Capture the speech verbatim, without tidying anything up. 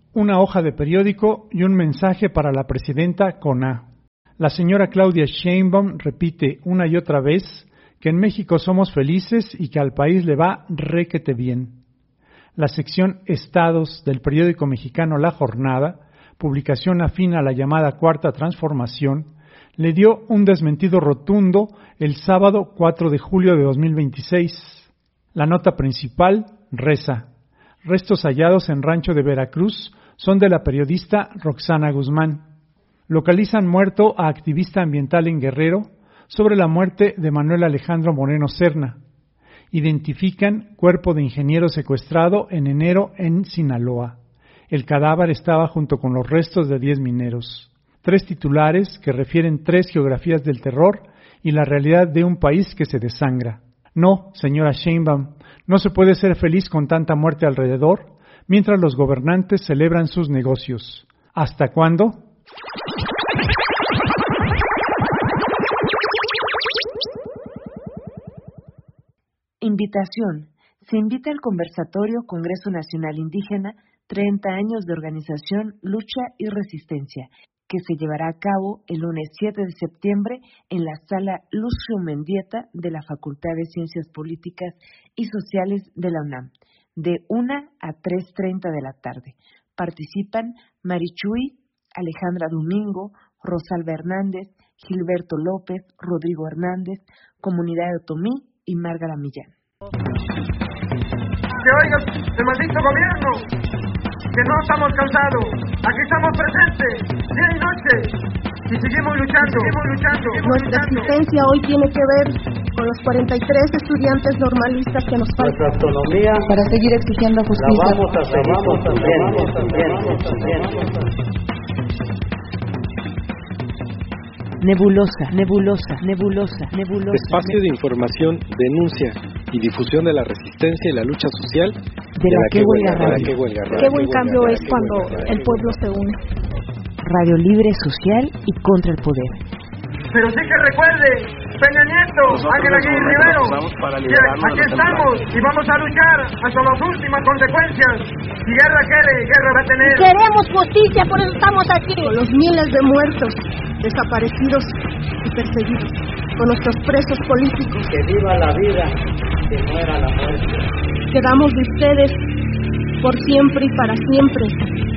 una hoja de periódico y un mensaje para la presidenta con A. La señora Claudia Sheinbaum repite una y otra vez que en México somos felices y que al país le va requete bien. La sección Estados del periódico mexicano La Jornada, publicación afín a la llamada Cuarta Transformación, le dio un desmentido rotundo el sábado cuatro de julio de dos mil veintiséis. La nota principal reza: restos hallados en rancho de Veracruz son de la periodista Roxana Guzmán. Localizan muerto a activista ambiental en Guerrero sobre la muerte de Manuel Alejandro Moreno Serna. Identifican cuerpo de ingeniero secuestrado en enero en Sinaloa. El cadáver estaba junto con los restos de diez mineros. Tres titulares que refieren tres geografías del terror y la realidad de un país que se desangra. No, señora Sheinbaum, no se puede ser feliz con tanta muerte alrededor, mientras los gobernantes celebran sus negocios. ¿Hasta cuándo? Invitación. Se invita al conversatorio Congreso Nacional Indígena, treinta años de organización, lucha y resistencia, que se llevará a cabo el lunes siete de septiembre en la sala Lucio Mendieta de la Facultad de Ciencias Políticas y Sociales de la UNAM, de una a tres treinta de la tarde. Participan Marichuy, Alejandra Domingo, Rosalba Hernández, Gilberto López, Rodrigo Hernández, Comunidad de Otomí y Márgara Millán. Que oiga el maldito gobierno, que no estamos cansados, aquí estamos presentes, día y noche, y seguimos luchando, seguimos luchando. Seguimos Nuestra luchando. existencia hoy tiene que ver con los cuarenta y tres estudiantes normalistas que nos faltan. Nuestra autonomía Para seguir exigiendo justicia. la vamos a seguir construyendo. Nebulosa, nebulosa, nebulosa, nebulosa. Espacio de información, denuncia y difusión de la resistencia y la lucha social de, de la, la que huelga radio. Qué huelga radio. Qué buen cambio es cuando el pueblo se une. Radio libre, social y contra el poder. Pero sí que recuerde, Peña Nieto, Ángel Aguirre Rivero, que aquí estamos y vamos a luchar hasta las últimas consecuencias. Si guerra quiere, guerra va a tener. Queremos justicia, por eso estamos aquí. Con los miles de muertos, desaparecidos y perseguidos, con nuestros presos políticos. Que viva la vida, que muera la muerte. Quedamos de ustedes por siempre y para siempre.